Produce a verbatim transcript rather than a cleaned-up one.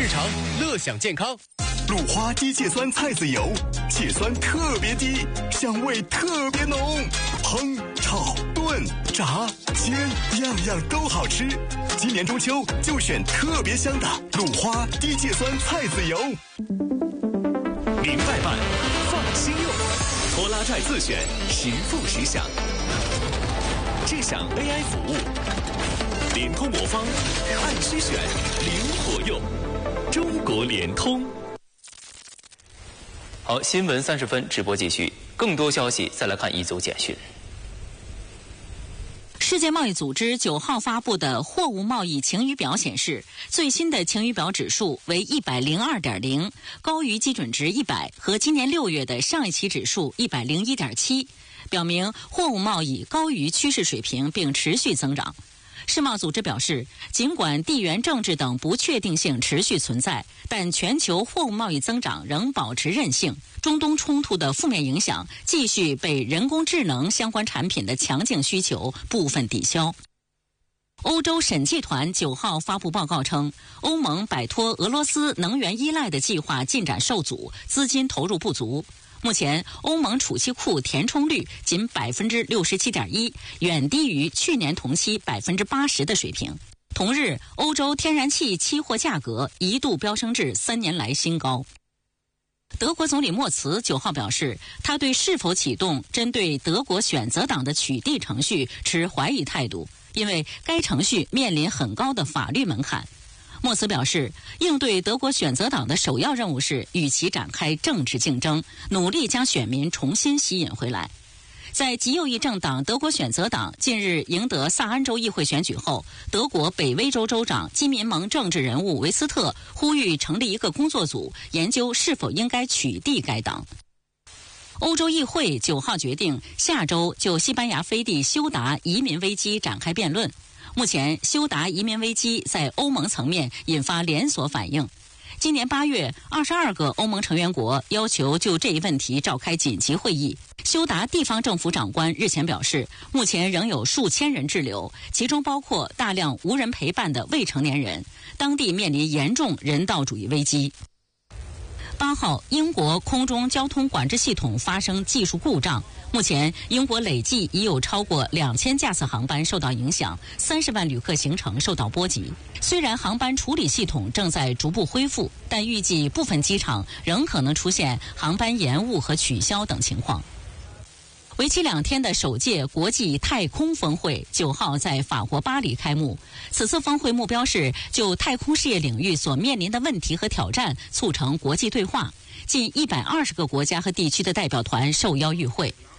日常，乐享健康。 鲁花低芥酸菜籽油，芥酸特别低，香味特别浓，烹、炒、炖、炸、煎，样样都好吃。今年中秋就选特别香的鲁花低芥酸菜籽油。 明白办，放心用，拖拉拽自选，实付实享。智享 A I 服务，联通魔方，按需选，灵活用。中国联通。 好，新闻三十分直播继续，更多消息再来看一组简讯。 世界贸易组织九号发布的货物贸易晴雨表显示，最新的晴雨表指数为一百零二点零，高于基准值一百和今年六月的上一期指数一百零一点七，表明货物贸易高于趋势水平并持续增长。世贸组织表示，尽管地缘政治等不确定性持续存在，但全球货物贸易增长仍保持韧性。中东冲突的负面影响继续被人工智能相关产品的强劲需求部分抵消。欧洲审计团九号发布报告称，欧盟摆脱俄罗斯能源依赖的计划进展受阻，资金投入不足。目前，欧盟储气库填充率仅百分之六十七点一，远低于去年同期百分之八十的水平。同日，欧洲天然气期货价格一度飙升至三年来新高。德国总理默茨九号表示，他对是否启动针对德国选择党的取缔程序持怀疑态度，因为该程序面临很高的法律门槛。默茨表示，应对德国选择党的首要任务是与其展开政治竞争，努力将选民重新吸引回来。在极右翼政党德国选择党近日赢得萨安州议会选举后，德国北威州州长基民盟政治人物维斯特呼吁成立一个工作组，研究是否应该取缔该党。欧洲议会九号决定下周就西班牙飞地休达移民危机展开辩论。目前，休达移民危机在欧盟层面引发连锁反应。今年八月，二十二个欧盟成员国要求就这一问题召开紧急会议。休达地方政府长官日前表示，目前仍有数千人滞留，其中包括大量无人陪伴的未成年人，当地面临严重人道主义危机。八号，英国空中交通管制系统发生技术故障。目前，英国累计已有超过两千架次航班受到影响，三十万旅客行程受到波及。虽然航班处理系统正在逐步恢复，但预计部分机场仍可能出现航班延误和取消等情况。为期两天的首届国际太空峰会九号在法国巴黎开幕。此次峰会目标是就太空事业领域所面临的问题和挑战促成国际对话。近一百二十个国家和地区的代表团受邀与会。